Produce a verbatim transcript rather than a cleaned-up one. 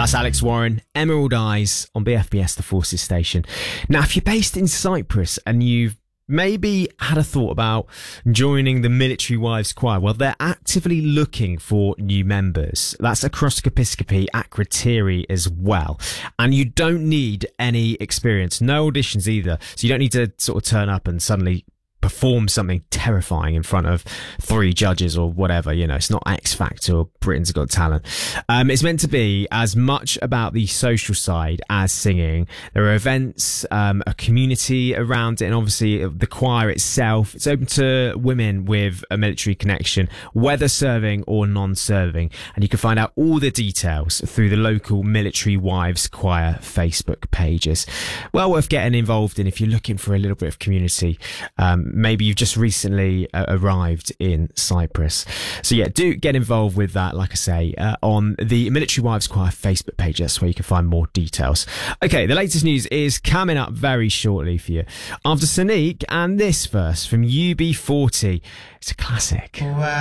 That's Alex Warren, Emerald Eyes on B F B S, the Forces station. Now, if you're based in Cyprus and you've maybe had a thought about joining the Military Wives Choir, well, they're actively looking for new members. That's across Episcopi at Krateri as well. And you don't need any experience, no auditions either. So you don't need to sort of turn up and suddenly perform something terrifying in front of three judges or whatever. You know, it's not X Factor or Britain's Got Talent. Um, it's meant to be as much about the social side as singing. There are events, um, a community around it, and obviously the choir itself. It's open to women with a military connection, whether serving or non-serving. And you can find out all the details through the local Military Wives Choir Facebook pages. Well worth getting involved in if you're looking for a little bit of community. Um, Maybe you've just recently uh, arrived in Cyprus. So yeah, do get involved with that, like I say, uh, on the Military Wives Choir Facebook page. That's where you can find more details. Okay, the latest news is coming up very shortly for you. After Sonique and this verse from U B forty. It's a classic. Wow.